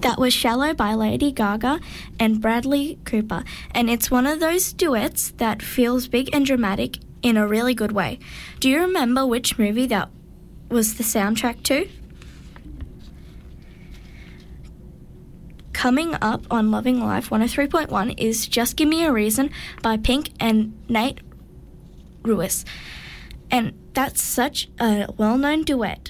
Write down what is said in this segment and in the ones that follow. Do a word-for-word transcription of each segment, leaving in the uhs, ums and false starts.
That was Shallow by Lady Gaga and Bradley Cooper, and it's one of those duets that feels big and dramatic in a really good way. Do you remember which movie that was the soundtrack to? Coming up on Loving Life one oh three point one is Just Give Me a Reason by Pink and Nate Ruiz. And that's such a well-known duet.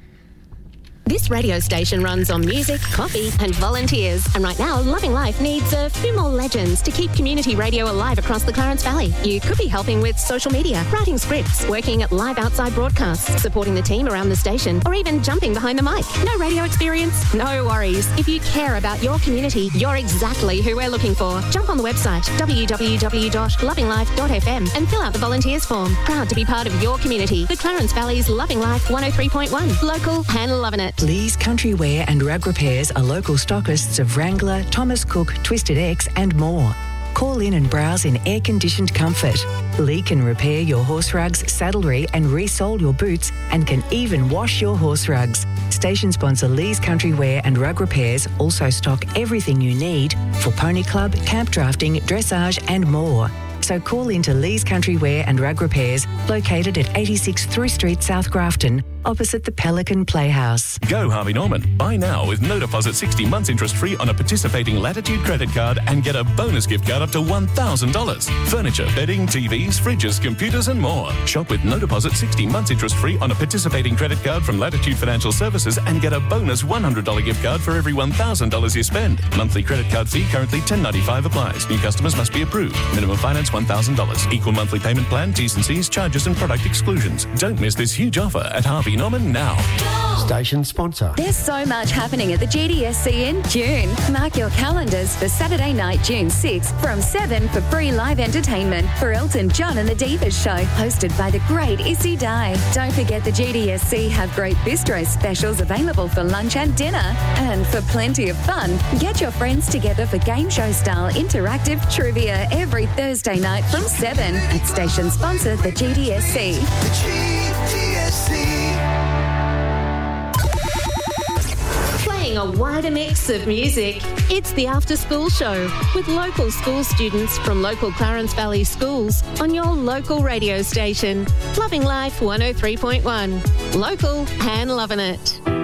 This radio station runs on music, coffee and volunteers. And right now, Loving Life needs a few more legends to keep community radio alive across the Clarence Valley. You could be helping with social media, writing scripts, working at live outside broadcasts, supporting the team around the station, or even jumping behind the mic. No radio experience? No worries. If you care about your community, you're exactly who we're looking for. Jump on the website, w w w dot loving life dot f m, and fill out the volunteers form. Proud to be part of your community. The Clarence Valley's Loving Life one oh three point one. Local and loving it. Lee's Country Wear and Rug Repairs are local stockists of Wrangler, Thomas Cook, Twisted X and more. Call in and browse in air-conditioned comfort. Lee can repair your horse rugs, saddlery and resole your boots and can even wash your horse rugs. Station sponsor Lee's Country Wear and Rug Repairs also stock everything you need for pony club, camp drafting, dressage and more. So call into Lee's Country Wear and Rug Repairs, located at eighty-six Through Street, South Grafton, opposite the Pelican Playhouse. Go Harvey Norman. Buy now with no deposit, sixty months interest free on a participating Latitude credit card and get a bonus gift card up to one thousand dollars. Furniture, bedding, T Vs, fridges, computers and more. Shop with no deposit, sixty months interest free on a participating credit card from Latitude Financial Services and get a bonus one hundred dollars gift card for every one thousand dollars you spend. Monthly credit card fee currently ten dollars and ninety-five cents applies. New customers must be approved. Minimum finance one thousand dollars. Equal monthly payment plan, T's and C's, charges and product exclusions. Don't miss this huge offer at Harvey Norman now. Station sponsor. There's so much happening at the G D S C in June. Mark your calendars for Saturday night, June sixth from seven for free live entertainment for Elton John and the Divas Show, hosted by the great Issy Dye. Don't forget the G D S C have great bistro specials available for lunch and dinner. And for plenty of fun, get your friends together for game show style interactive trivia every Thursday night from seven at station sponsor the G D S C. The G D S C. Playing a wider mix of music. It's the After School Show with local school students from local Clarence Valley schools on your local radio station. Loving Life one oh three point one. Local and loving it.